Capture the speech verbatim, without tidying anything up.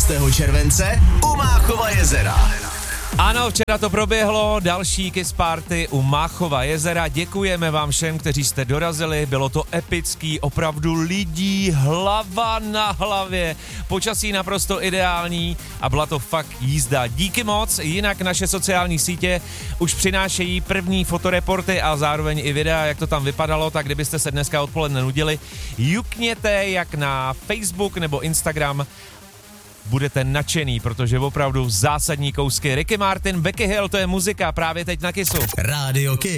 jedenáctého července u Máchova jezera. Ano, včera to proběhlo, další Kiss Party u Máchova jezera. Děkujeme vám všem, kteří jste dorazili, bylo to epický, opravdu lidí hlava na hlavě, počasí naprosto ideální a byla to fakt jízda. Díky moc, jinak naše sociální sítě už přinášejí první fotoreporty a zároveň i videa, jak to tam vypadalo, tak kdybyste se dneska odpoledne nudili, jukněte jak na Facebook nebo Instagram, budete nadšený, protože opravdu zásadní kousky. Ricky Martin, Becky Hill, to je muzika právě teď na Kissu. Radio Kiss.